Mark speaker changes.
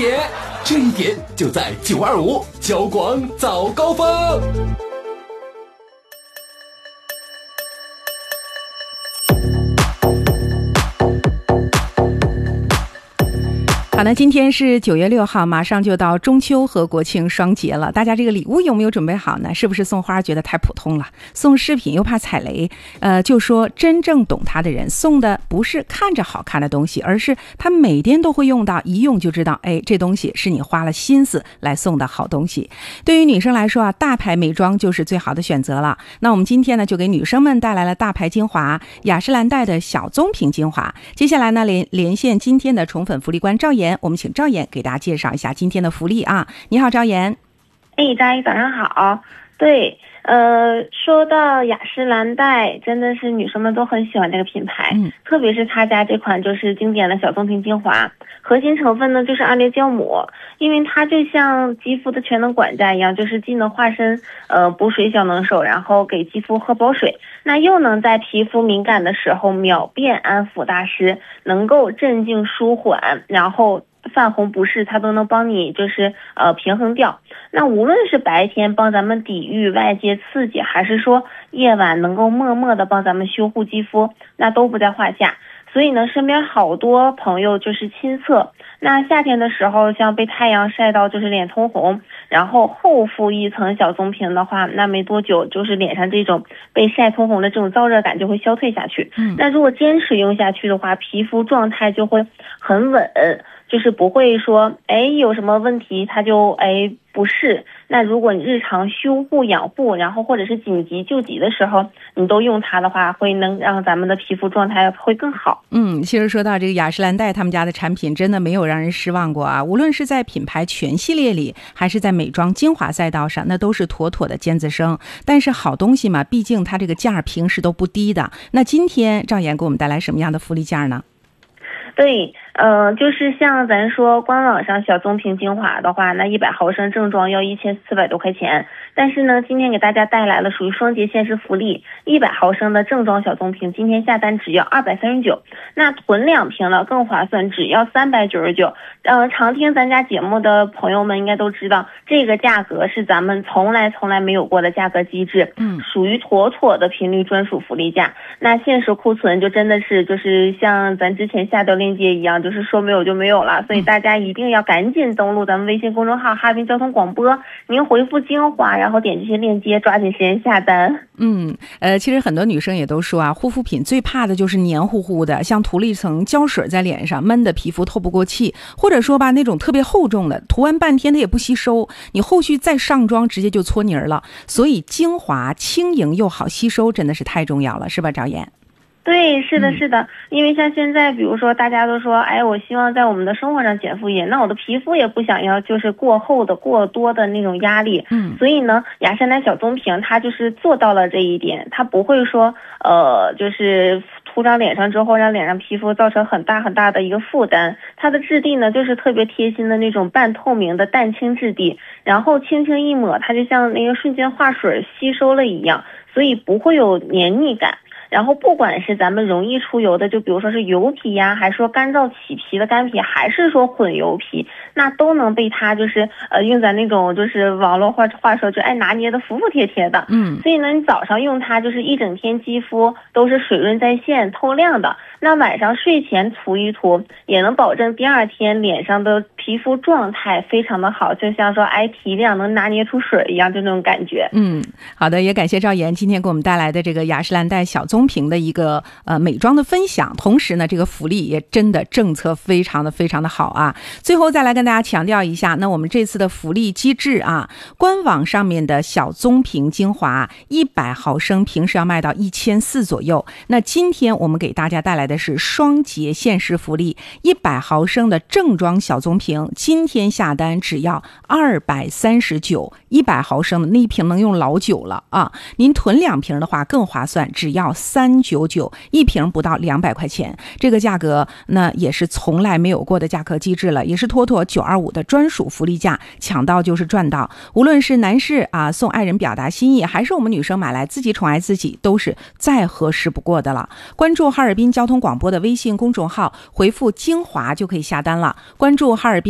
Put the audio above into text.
Speaker 1: 点，这一点就在925交广早高峰。
Speaker 2: 好的，今天是9月6号，马上就到中秋和国庆双节了，大家这个礼物有没有准备好呢？是不是送花觉得太普通了，送饰品又怕踩雷？就说真正懂它的人送的不是看着好看的东西，而是他每天都会用到，一用就知道，哎，这东西是你花了心思来送的好东西。对于女生来说啊，大牌美妆就是最好的选择了。那我们今天呢，就给女生们带来了大牌精华雅诗兰黛的小棕瓶精华。接下来呢，连线今天的宠粉福利官赵岩，我们请赵岩给大家介绍一下今天的福利啊。你好，赵岩。
Speaker 3: 张姨早上好。对，说到雅诗兰黛，真的是女生们都很喜欢这个品牌，特别是他家这款就是经典的小棕瓶精华，核心成分呢就是二裂酵母，因为它就像肌肤的全能管家一样，就是既能化身补水小能手，然后给肌肤喝饱水，那又能在皮肤敏感的时候秒变安抚大师，能够镇静舒缓，然后泛红不适它都能帮你就是平衡掉。那无论是白天帮咱们抵御外界刺激，还是说夜晚能够默默的帮咱们修护肌肤，那都不在话下。所以呢，身边好多朋友就是亲测，那夏天的时候像被太阳晒到就是脸通红，然后厚敷一层小棕瓶的话，那没多久就是脸上这种被晒通红的这种燥热感就会消退下去。那如果坚持用下去的话，皮肤状态就会很稳，就是不会说有什么问题它就不适。那如果你日常修护养护，然后或者是紧急救急的时候你都用它的话，会能让咱们的皮肤状态会更好。
Speaker 2: 其实说到这个雅诗兰黛他们家的产品真的没有让人失望过啊，无论是在品牌全系列里，还是在美妆精华赛道上，那都是妥妥的尖子生。但是好东西嘛，毕竟它这个价平时都不低的。那今天赵岩给我们带来什么样的福利价呢？
Speaker 3: 对，就是像咱说官网上小棕瓶精华的话，那100毫升正装要1400多块钱，但是呢，今天给大家带来了属于双节限时福利，100毫升的正装小棕瓶今天下单只要239，那囤2瓶了更划算，只要399。常听咱家节目的朋友们应该都知道，这个价格是咱们从来没有过的价格机制，属于妥妥的频率专属福利价。那限时库存就真的是就是像咱之前下掉链接一样，就是说没有就没有了，所以大家一定要赶紧登录咱们微信公众号哈尔滨交通广播，您回复精华，然后点这些链接，抓紧时间下单。
Speaker 2: 其实很多女生也都说啊，护肤品最怕的就是黏糊糊的，像涂了一层胶水在脸上，闷的皮肤透不过气，或者说吧那种特别厚重的，涂完半天它也不吸收，你后续再上妆直接就搓泥儿了。所以精华轻盈又好吸收真的是太重要了，是吧赵岩？
Speaker 3: 对，是的，是的，因为像现在，比如说大家都说，我希望在我们的生活上减负盐，那我的皮肤也不想要就是过厚的、过多的那种压力，所以呢，雅诗兰黛小棕瓶它就是做到了这一点，它不会说，就是涂上脸上之后让脸上皮肤造成很大的一个负担。它的质地呢，就是特别贴心的那种半透明的淡青质地，然后轻轻一抹，它就像那个瞬间化水吸收了一样，所以不会有黏腻感。然后不管是咱们容易出油的，就比如说是油皮呀，还是说干燥起皮的干皮，还是说混油皮，那都能被它就是用在那种就是网络话说就拿捏的服服帖帖的。所以呢，你早上用它就是一整天肌肤都是水润在线、透亮的。那晚上睡前涂一涂，也能保证第二天脸上的皮肤状态非常的好，就像说提亮能拿捏出水一样，就那种感觉。
Speaker 2: 好的，也感谢赵岩今天给我们带来的这个雅诗兰黛小棕瓶的一个美妆的分享，同时呢这个福利也真的政策非常的好啊。最后再来跟大家强调一下，那我们这次的福利机制啊，官网上面的小棕瓶精华100毫升平时要卖到1400左右，那今天我们给大家带来的是双节限时福利，100毫升的正装小棕瓶今天下单只要239，100毫升的那一瓶能用老久了啊。您囤2瓶的话更划算，只要399，一瓶不到200块钱，这个价格那也是从来没有过的价格机制了，也是妥妥925的专属福利价，抢到就是赚到。无论是男士啊送爱人表达心意，还是我们女生买来自己宠爱自己，都是再合适不过的了。关注哈尔滨交通广播的微信公众号，回复精华就可以下单了。关注哈尔滨